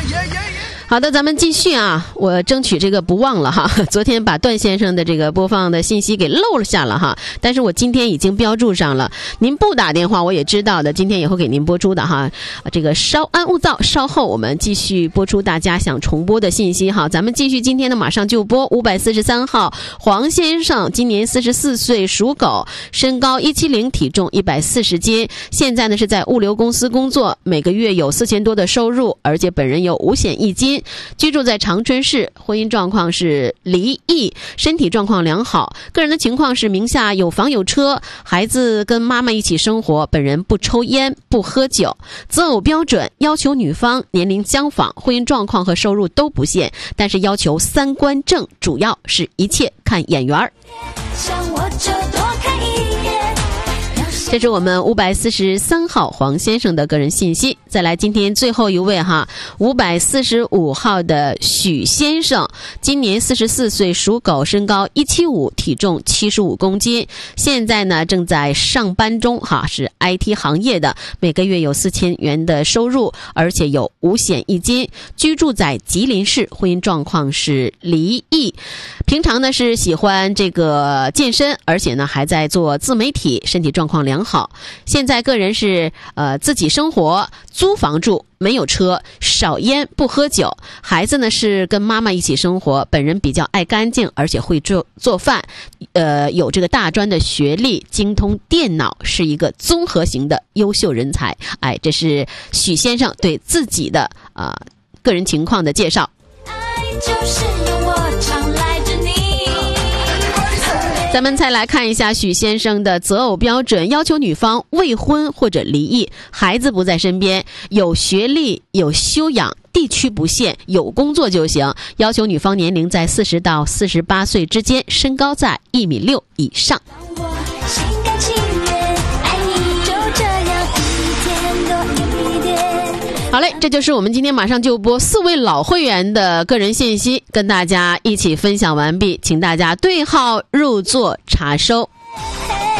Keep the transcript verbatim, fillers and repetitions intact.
好的，咱们继续啊，我争取这个不忘了哈。昨天把段先生的这个播放的信息给漏了下了哈，但是我今天已经标注上了。您不打电话我也知道的，今天也会给您播出的哈。这个稍安勿躁，稍后我们继续播出大家想重播的信息哈。咱们继续今天的马上就播。五百四十三号黄先生，今年四十四岁，属狗，身高一七零，体重一百四十斤，现在呢是在物流公司工作，每个月有四千多的收入，而且本人有五险一金。居住在长春市，婚姻状况是离异，身体状况良好，个人的情况是名下有房有车，孩子跟妈妈一起生活，本人不抽烟不喝酒，择偶标准要求女方年龄相仿，婚姻状况和收入都不限，但是要求三观正，主要是一切看眼缘儿。像我这多看一眼。这是我们五百四十三号黄先生的个人信息。再来今天最后一位哈，五百四十五号的许先生，今年四十四岁，属狗，身高一七五，体重七十五公斤，现在呢正在上班中哈，是 I T 行业的，每个月有四千元的收入，而且有五险一金，居住在吉林市，婚姻状况是离异，平常呢是喜欢这个健身，而且呢还在做自媒体，身体状况良好。现在个人是呃自己生活，租房住，没有车，少烟不喝酒，孩子呢是跟妈妈一起生活，本人比较爱干净，而且会做做饭，呃有这个大专的学历，精通电脑，是一个综合型的优秀人才。哎，这是许先生对自己的呃个人情况的介绍。爱就是有我常来着你。咱们再来看一下许先生的择偶标准，要求女方未婚或者离异，孩子不在身边，有学历有修养，地区不限，有工作就行，要求女方年龄在四十到四十八岁之间，身高在一米六以上。好嘞，这就是我们今天马上就播四位老会员的个人信息，跟大家一起分享完毕，请大家对号入座查收。